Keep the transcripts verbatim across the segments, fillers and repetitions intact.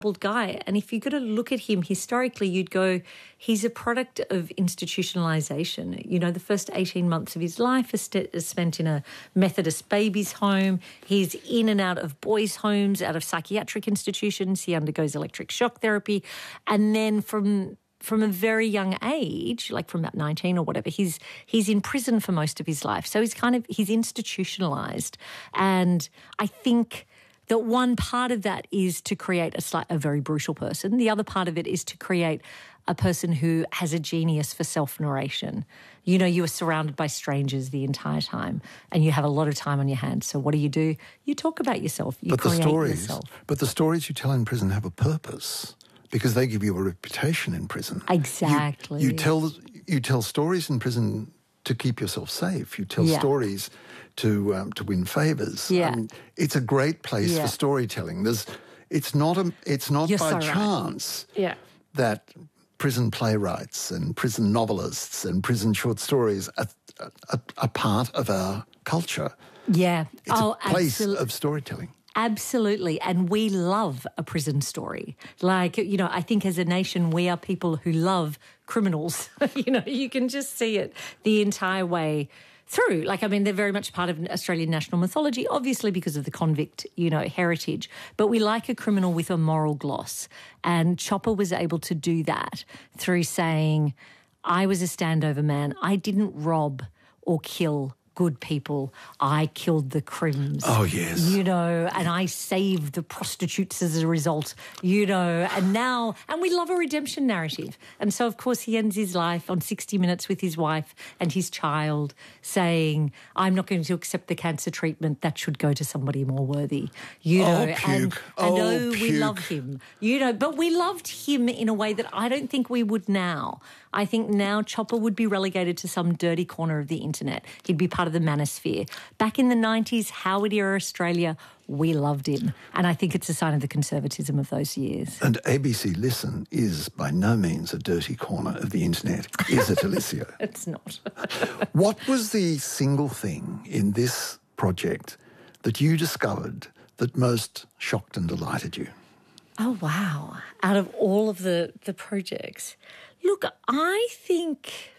old guy. And if you're going to look at him historically, you'd go, he's a product of institutionalisation. You know, the first eighteen months of his life is, st- is spent in a Methodist babies' home. He's in and out of boys' homes, out of psychiatric institutions. He undergoes electric shock therapy. And then from from a very young age, like from about nineteen or whatever, he's he's in prison for most of his life. So he's kind of, he's institutionalised. And I think that one part of that is to create a, slight, a very brutal person. The other part of it is to create a person who has a genius for self-narration. You know, you are surrounded by strangers the entire time and you have a lot of time on your hands. So what do you do? You talk about yourself. You but create the stories, yourself. But the stories you tell in prison have a purpose because they give you a reputation in prison. Exactly. You, you tell you tell stories in prison to keep yourself safe. You tell yeah. stories to um, to win favours. Yeah. I mean, it's a great place yeah. for storytelling. There's, it's not a, it's not You're by so chance right. yeah. that prison playwrights and prison novelists and prison short stories are, are, are part of our culture. Yeah. It's oh, a place absolutely. of storytelling. Absolutely. And we love a prison story. Like, you know, I think as a nation, we are people who love criminals. You know, you can just see it the entire way through. Like, I mean, they're very much part of Australian national mythology, obviously because of the convict, you know, heritage. But we like a criminal with a moral gloss. And Chopper was able to do that through saying, I was a standover man. I didn't rob or kill good people. I killed the crims. Oh, yes. You know, and I saved the prostitutes as a result, you know, and now, and we love a redemption narrative. And so, of course, he ends his life on sixty minutes with his wife and his child saying, I'm not going to accept the cancer treatment. That should go to somebody more worthy. You know, oh, puke. and, and oh, oh, puke. we loved him, you know, but we loved him in a way that I don't think we would now. I think now Chopper would be relegated to some dirty corner of the internet. He'd be part of the manosphere. Back in the nineties, Howard-era Australia, we loved him. And I think it's a sign of the conservatism of those years. And A B C Listen is by no means a dirty corner of the internet, is it, Alicia? It's not. What was the single thing in this project that you discovered that most shocked and delighted you? Oh, wow. Out of all of the, the projects. Look, I think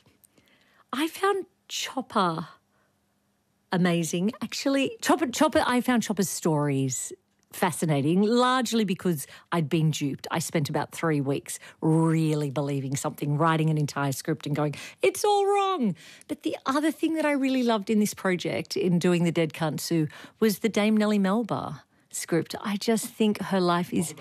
I found Chopper amazing. Actually, Chopper, Chopper, I found Chopper's stories fascinating, largely because I'd been duped. I spent about three weeks really believing something, writing an entire script and going, it's all wrong. But the other thing that I really loved in this project, in doing The Dead Can't Sue, was the Dame Nellie Melba script. I just think her life is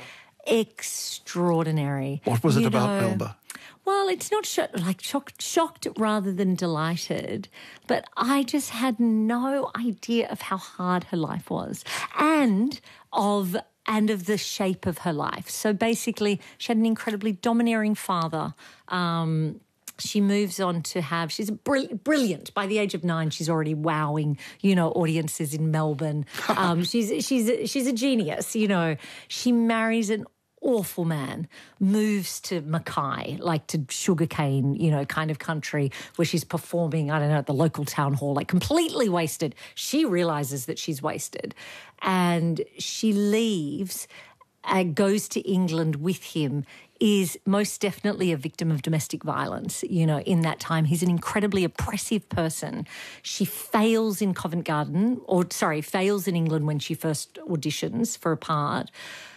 extraordinary. What was it you about know, Melba? Well, it's not sh- like shocked, shocked rather than delighted, but I just had no idea of how hard her life was and of and of the shape of her life. So basically, she had an incredibly domineering father. Um, she moves on to have, she's brill- brilliant. By the age of nine, she's already wowing, you know, audiences in Melbourne. Um, she's she's she's a genius, you know. She marries an awful man, moves to Mackay, like to sugarcane, you know, kind of country where she's performing, I don't know, at the local town hall, like completely wasted. She realises that she's wasted and she leaves and goes to England with him, is most definitely a victim of domestic violence. You know, in that time, he's an incredibly oppressive person. She fails in Covent Garden, or sorry, fails in England when she first auditions for a part,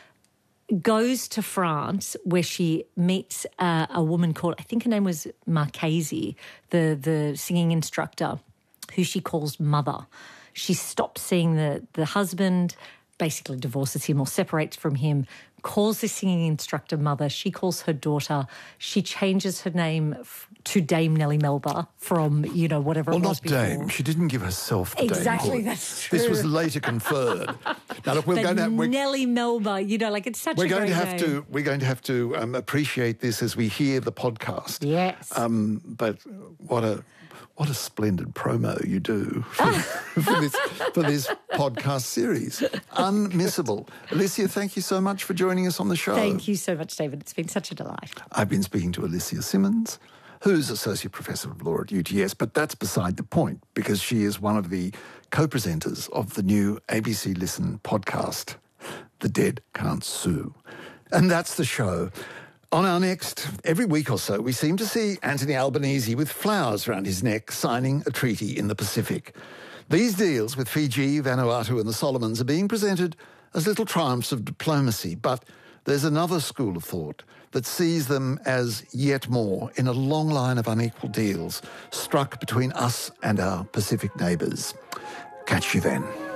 goes to France where she meets uh, a woman called, I think her name was Marchese, the, the singing instructor, who she calls mother. She stops seeing the, the husband, basically divorces him or separates from him, calls the singing instructor mother. She calls her daughter. She changes her name f- to Dame Nellie Melba from, you know, whatever well, it was before. Well, not Dame. She didn't give herself the Exactly, Dame. that's true. This was later conferred. Now, look, we're but going to... We're, Nellie Melba, you know, like it's such we're a going great to have name. to We're going to have to um, appreciate this as we hear the podcast. Yes. Um, but what a... What a splendid promo you do for, for, this, for this podcast series. Unmissable. Alicia, thank you so much for joining us on the show. Thank you so much, David. It's been such a delight. I've been speaking to Alicia Simmons, who's Associate Professor of Law at U T S, but that's beside the point because she is one of the co-presenters of the new A B C Listen podcast, The Dead Can't Sue. And that's the show. On our next, every week or so, we seem to see Anthony Albanese with flowers around his neck signing a treaty in the Pacific. These deals with Fiji, Vanuatu and the Solomons are being presented as little triumphs of diplomacy, but there's another school of thought that sees them as yet more in a long line of unequal deals struck between us and our Pacific neighbours. Catch you then.